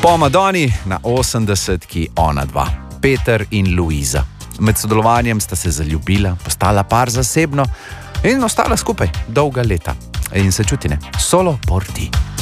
Po Madoni na 80-ki ona dva, Peter in Luiza. Med sodelovanjem sta se zaljubila, postala par zasebno in ostala skupaj dolga leta. In se čuti, ne? Solo por ti.